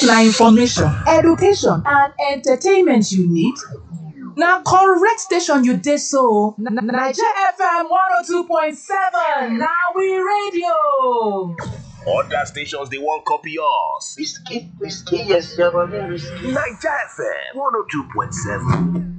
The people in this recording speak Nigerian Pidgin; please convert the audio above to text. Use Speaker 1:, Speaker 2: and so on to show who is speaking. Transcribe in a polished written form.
Speaker 1: na information, education and entertainment you need? Na correct station you dey so. Naija FM 102.7 na we radio.
Speaker 2: Other stations they won't copy us.
Speaker 3: Whiskey, yes, you're risky.
Speaker 2: Naija FM 102.7.